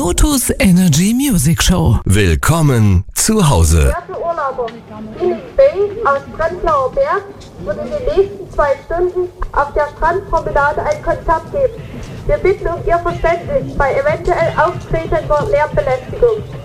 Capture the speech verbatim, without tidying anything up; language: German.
Lotus Energy Music Show. Willkommen zu Hause. Werte Urlauber, Feeling Bay aus Prenzlauer Berg wird in den nächsten zwei Stunden auf der Strandpromenade ein Konzert geben. Wir bitten um Ihr Verständnis bei eventuell auftretender Lärmbelästigung.